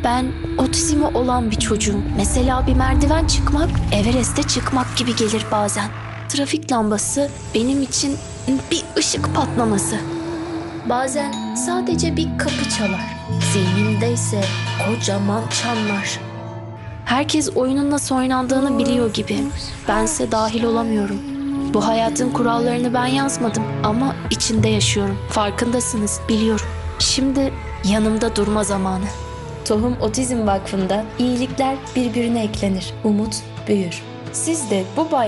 Ben otizmi olan bir çocuğum. Mesela bir merdiven çıkmak, Everest'e çıkmak gibi gelir bazen. Trafik lambası benim için bir ışık patlaması. Bazen sadece bir kapı çalar. Zihnimde ise kocaman çanlar. Herkes oyunun nasıl oynandığını biliyor gibi. Bense dahil olamıyorum. Bu hayatın kurallarını ben yazmadım ama içinde yaşıyorum. Farkındasınız, biliyorum. Şimdi yanımda durma zamanı. Tohum Otizm Vakfı'nda iyilikler birbirine eklenir. Umut büyür. Siz de bu bayram